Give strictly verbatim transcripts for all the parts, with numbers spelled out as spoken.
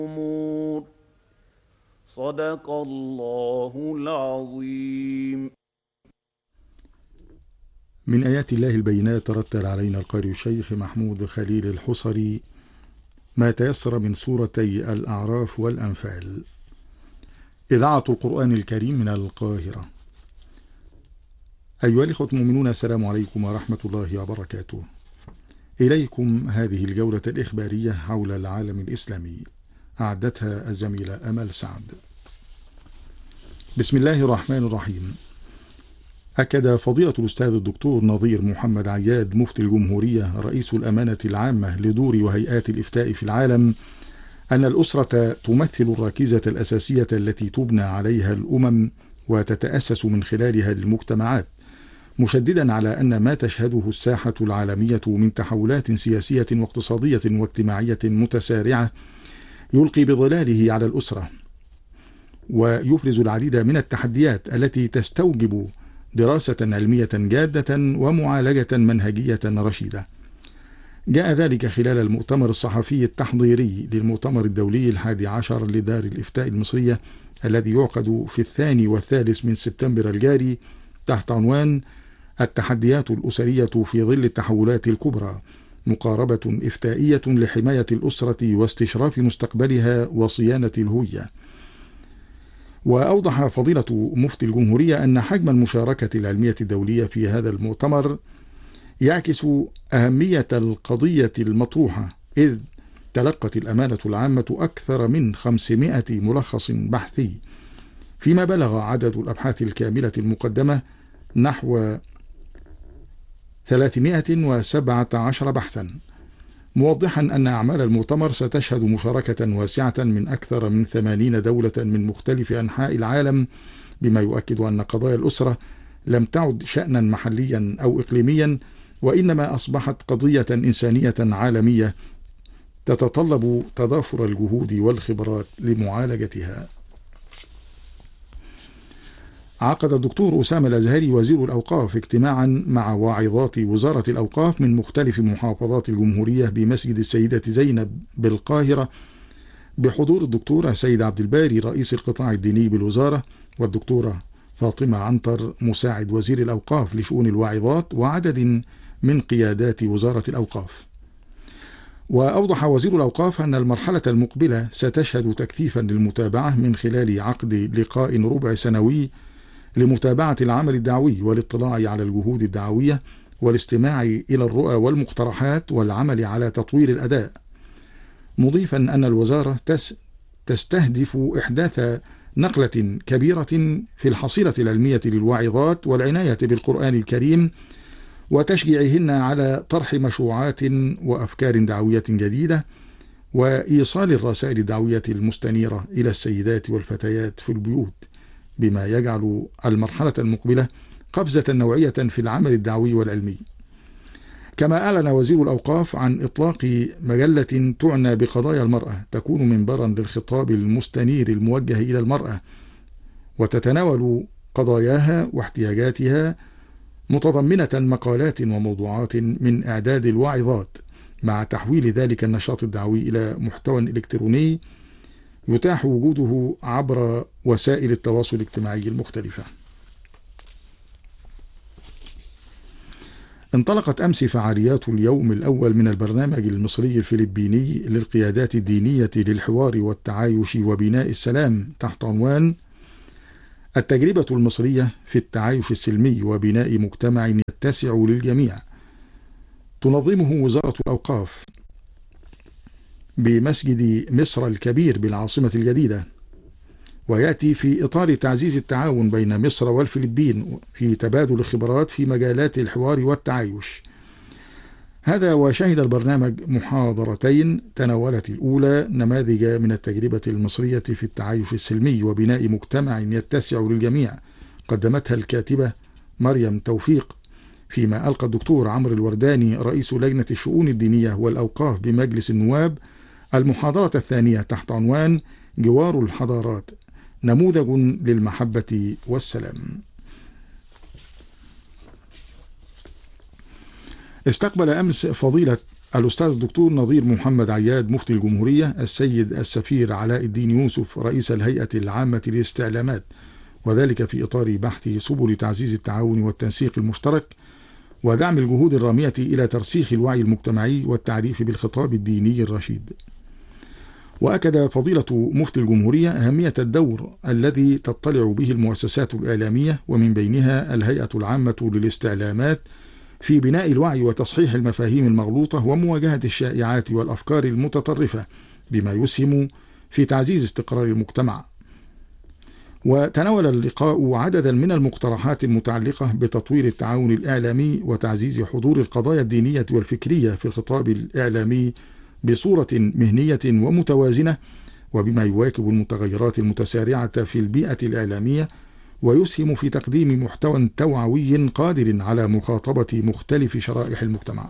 الأمور. صدق الله العظيم. من آيات الله البينات رتل علينا القارئ الشيخ محمود خليل الحصري ما تيسر من سورتي الأعراف والأنفال. إذاعة القرآن الكريم من القاهرة. أيها الإخوة المؤمنون، السلام عليكم ورحمة الله وبركاته. إليكم هذه الجولة الإخبارية حول العالم الإسلامي، أعدتها الزميلة أمل سعد. بسم الله الرحمن الرحيم. أكد فضيلة الأستاذ الدكتور نظير محمد عياد مفتي الجمهورية رئيس الأمانة العامة لدور وهيئات الإفتاء في العالم أن الأسرة تمثل الركيزة الأساسية التي تبنى عليها الأمم وتتأسس من خلالها المجتمعات، مشددا على أن ما تشهده الساحة العالمية من تحولات سياسية واقتصادية واجتماعية متسارعة يلقي بظلاله على الأسرة، ويفرز العديد من التحديات التي تستوجب دراسة علمية جادة ومعالجة منهجية رشيدة. جاء ذلك خلال المؤتمر الصحفي التحضيري للمؤتمر الدولي الحادي عشر لدار الإفتاء المصرية الذي يعقد في الثاني والثالث من سبتمبر الجاري تحت عنوان التحديات الأسرية في ظل التحولات الكبرى، مقاربة إفتائية لحماية الأسرة واستشراف مستقبلها وصيانة الهوية. وأوضح فضيلة مفتي الجمهورية أن حجم المشاركة العلمية الدولية في هذا المؤتمر يعكس أهمية القضية المطروحة، إذ تلقت الأمانة العامة أكثر من خمسمائة ملخص بحثي، فيما بلغ عدد الأبحاث الكاملة المقدمة نحو ثلاثمائة وسبعة عشر بحثا، موضحا أن أعمال المؤتمر ستشهد مشاركة واسعة من أكثر من ثمانين دولة من مختلف أنحاء العالم، بما يؤكد أن قضايا الأسرة لم تعد شأنا محليا أو إقليميا، وإنما أصبحت قضية إنسانية عالمية تتطلب تضافر الجهود والخبرات لمعالجتها. عقد الدكتور أسامة الأزهري وزير الأوقاف اجتماعا مع واعظات وزارة الأوقاف من مختلف محافظات الجمهورية بمسجد السيدة زينب بالقاهرة، بحضور الدكتورة سيد عبد الباري رئيس القطاع الديني بالوزارة، والدكتورة فاطمة عنتر مساعد وزير الأوقاف لشؤون الواعظات، وعدد من قيادات وزارة الأوقاف. وأوضح وزير الأوقاف أن المرحلة المقبلة ستشهد تكثيفا للمتابعة من خلال عقد لقاء ربع سنوي لمتابعة العمل الدعوي والاطلاع على الجهود الدعوية والاستماع إلى الرؤى والمقترحات والعمل على تطوير الأداء، مضيفا أن الوزارة تستهدف إحداث نقلة كبيرة في الحصيلة العلمية للواعظات والعناية بالقرآن الكريم وتشجيعهن على طرح مشروعات وأفكار دعوية جديدة وإيصال الرسائل الدعوية المستنيرة إلى السيدات والفتيات في البيوت، بما يجعل المرحلة المقبلة قفزة نوعية في العمل الدعوي والعلمي. كما أعلن وزير الأوقاف عن إطلاق مجلة تعنى بقضايا المرأة تكون منبرا للخطاب المستنير الموجه إلى المرأة، وتتناول قضاياها واحتياجاتها، متضمنة مقالات وموضوعات من إعداد الواعظات، مع تحويل ذلك النشاط الدعوي إلى محتوى إلكتروني يتاح وجوده عبر وسائل التواصل الاجتماعي المختلفة. انطلقت أمس فعاليات اليوم الأول من البرنامج المصري الفلبيني للقيادات الدينية للحوار والتعايش وبناء السلام تحت عنوان التجربة المصرية في التعايش السلمي وبناء مجتمع يتسع للجميع، تنظمه وزارة الأوقاف بمسجد مصر الكبير بالعاصمة الجديدة، ويأتي في إطار تعزيز التعاون بين مصر والفلبين في تبادل الخبرات في مجالات الحوار والتعايش. هذا وشهد البرنامج محاضرتين تناولت الأولى نماذج من التجربة المصرية في التعايش السلمي وبناء مجتمع يتسع للجميع، قدمتها الكاتبة مريم توفيق، فيما ألقى الدكتور عمرو الورداني رئيس لجنة الشؤون الدينية والأوقاف بمجلس النواب المحاضرة الثانية تحت عنوان جوار الحضارات، نموذج للمحبة والسلام. استقبل أمس فضيلة الأستاذ الدكتور نظير محمد عياد مفتي الجمهورية، السيد السفير علاء الدين يوسف رئيس الهيئة العامة للاستعلامات، وذلك في إطار بحث سبل تعزيز التعاون والتنسيق المشترك ودعم الجهود الرامية إلى ترسيخ الوعي المجتمعي والتعريف بالخطاب الديني الرشيد. وأكد فضيلة مفتي الجمهورية أهمية الدور الذي تطلع به المؤسسات الإعلامية ومن بينها الهيئة العامة للاستعلامات في بناء الوعي وتصحيح المفاهيم المغلوطة ومواجهة الشائعات والأفكار المتطرفة بما يسهم في تعزيز استقرار المجتمع. وتناول اللقاء عددا من المقترحات المتعلقة بتطوير التعاون الإعلامي وتعزيز حضور القضايا الدينية والفكرية في الخطاب الإعلامي بصورة مهنية ومتوازنة، وبما يواكب المتغيرات المتسارعة في البيئة الإعلامية ويسهم في تقديم محتوى توعوي قادر على مخاطبة مختلف شرائح المجتمع.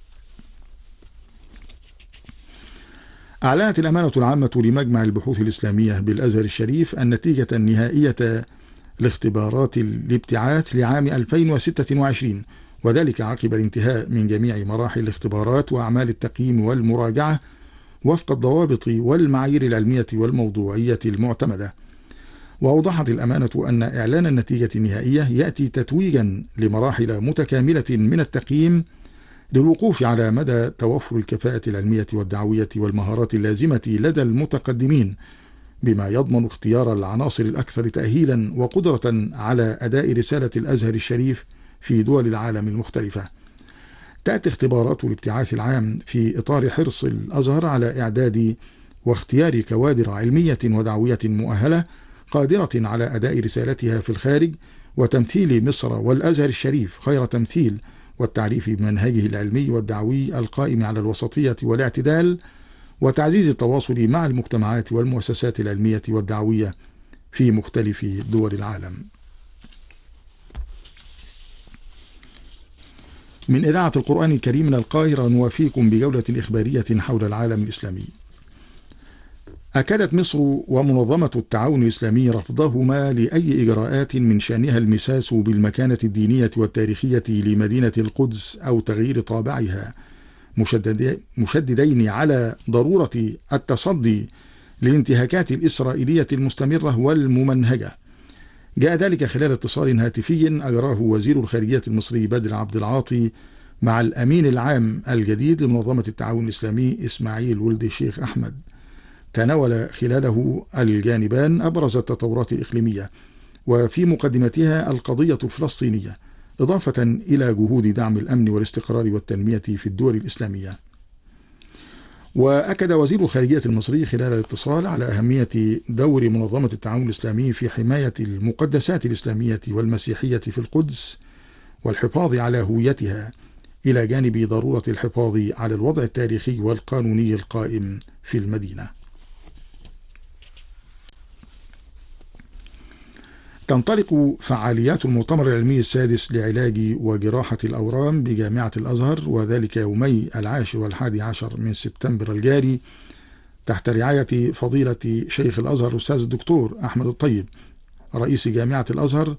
أعلنت الأمانة العامة لمجمع البحوث الإسلامية بالأزهر الشريف النتيجة النهائية لاختبارات الابتعاث لعام ألفين وستة وعشرين، وذلك عقب الانتهاء من جميع مراحل الاختبارات وأعمال التقييم والمراجعة وفق الضوابط والمعايير العلمية والموضوعية المعتمدة. وأوضحت الأمانة أن إعلان النتيجة النهائية يأتي تتويجا لمراحل متكاملة من التقييم للوقوف على مدى توفر الكفاءة العلمية والدعوية والمهارات اللازمة لدى المتقدمين، بما يضمن اختيار العناصر الأكثر تأهيلا وقدرة على أداء رسالة الأزهر الشريف في دول العالم المختلفة. تأتي اختبارات الابتعاث العام في إطار حرص الأزهر على إعداد واختيار كوادر علمية ودعوية مؤهلة قادرة على أداء رسالتها في الخارج وتمثيل مصر والأزهر الشريف خير تمثيل، والتعريف بمنهجه العلمي والدعوي القائم على الوسطية والاعتدال، وتعزيز التواصل مع المجتمعات والمؤسسات العلمية والدعوية في مختلف دول العالم. من إذاعة القرآن الكريم من القاهرة نوافيكم بجولة إخبارية حول العالم الإسلامي. أكدت مصر ومنظمة التعاون الإسلامي رفضهما لأي إجراءات من شأنها المساس بالمكانة الدينية والتاريخية لمدينة القدس أو تغيير طابعها، مشددين على ضرورة التصدي للانتهاكات الإسرائيلية المستمرة والممنهجة. جاء ذلك خلال اتصال هاتفي أجراه وزير الخارجية المصري بدر عبد العاطي مع الأمين العام الجديد لمنظمة التعاون الإسلامي إسماعيل ولد الشيخ أحمد، تناول خلاله الجانبان أبرز التطورات الإقليمية وفي مقدمتها القضية الفلسطينية، إضافة إلى جهود دعم الأمن والاستقرار والتنمية في الدول الإسلامية. وأكد وزير الخارجية المصري خلال الاتصال على أهمية دور منظمة التعاون الإسلامي في حماية المقدسات الإسلامية والمسيحية في القدس والحفاظ على هويتها، إلى جانب ضرورة الحفاظ على الوضع التاريخي والقانوني القائم في المدينة. تنطلق فعاليات المؤتمر العلمي السادس لعلاج وجراحة الأورام بجامعة الأزهر، وذلك يومي العاشر والحادي عشر من سبتمبر الجاري، تحت رعاية فضيلة شيخ الأزهر الأستاذ الدكتور أحمد الطيب رئيس جامعة الأزهر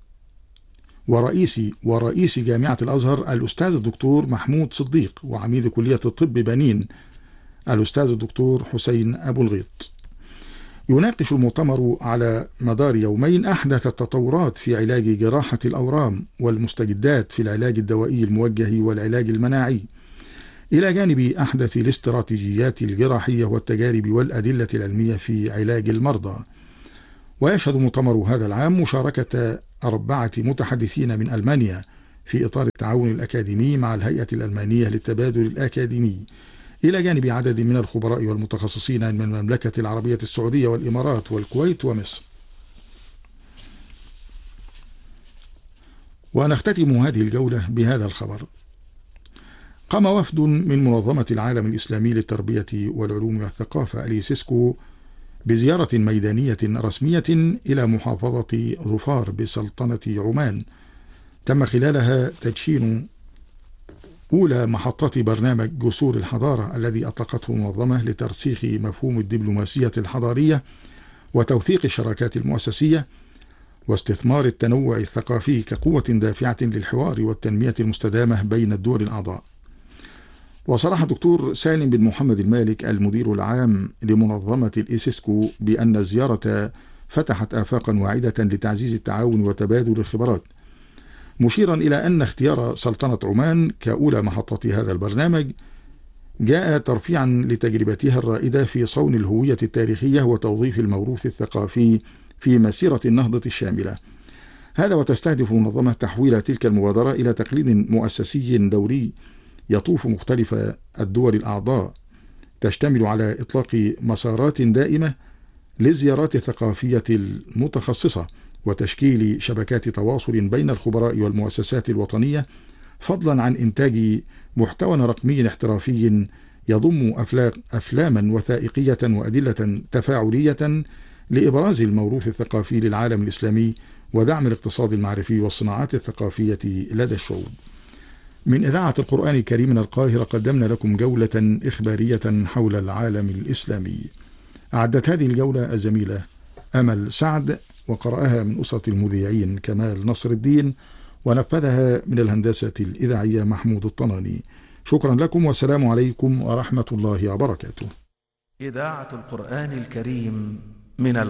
ورئيس ورئيس جامعة الأزهر الأستاذ الدكتور محمود صديق، وعميد كلية الطب بنين الأستاذ الدكتور حسين أبو الغيط. يناقش المؤتمر على مدار يومين أحدث التطورات في علاج جراحة الأورام والمستجدات في العلاج الدوائي الموجه والعلاج المناعي، إلى جانب أحدث الاستراتيجيات الجراحية والتجارب والأدلة العلمية في علاج المرضى. ويشهد مؤتمر هذا العام مشاركة أربعة متحدثين من ألمانيا في إطار التعاون الأكاديمي مع الهيئة الألمانية للتبادل الأكاديمي، إلى جانب عدد من الخبراء والمتخصصين من المملكة العربية السعودية والإمارات والكويت ومصر. ونختتم هذه الجولة بهذا الخبر. قام وفد من منظمة العالم الإسلامي للتربية والعلوم والثقافة اليسيسكو بزيارة ميدانية رسمية إلى محافظة ظفار بسلطنة عمان، تم خلالها تدشين أولى محطات برنامج جسور الحضارة الذي أطلقته المنظمة لترسيخ مفهوم الدبلوماسية الحضارية وتوثيق الشراكات المؤسسية واستثمار التنوع الثقافي كقوة دافعة للحوار والتنمية المستدامة بين الدول الأعضاء. وصرح الدكتور سالم بن محمد المالك المدير العام لمنظمة الإيسيسكو بأن الزيارة فتحت آفاقا واعدة لتعزيز التعاون وتبادل الخبرات، مشيرا إلى أن اختيار سلطنة عمان كأولى محطة هذا البرنامج جاء ترفيعا لتجربتها الرائدة في صون الهوية التاريخية وتوظيف الموروث الثقافي في مسيرة النهضة الشاملة. هذا وتستهدف المنظمة تحويل تلك المبادرة إلى تقليد مؤسسي دوري يطوف مختلف الدول الأعضاء، تشتمل على إطلاق مسارات دائمة للزيارات الثقافية المتخصصة وتشكيل شبكات تواصل بين الخبراء والمؤسسات الوطنية، فضلا عن إنتاج محتوى رقمي احترافي يضم أفلاما وثائقية وأدلة تفاعلية لإبراز الموروث الثقافي للعالم الإسلامي ودعم الاقتصاد المعرفي والصناعات الثقافية لدى الشعوب. من إذاعة القرآن الكريم من القاهرة قدمنا لكم جولة إخبارية حول العالم الإسلامي. أعدت هذه الجولة الزميلة أمل سعد، وقرأها من أسرة المذيعين كمال نصر الدين، ونفذها من الهندسة الإذاعية محمود الطناني. شكرا لكم والسلام عليكم ورحمة الله وبركاته. إذاعة القرآن الكريم من